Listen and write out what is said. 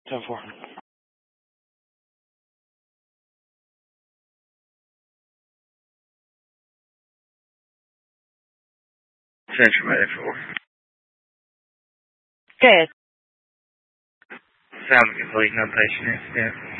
10-4. Central ready for. Good. Sound complete, no patient incident.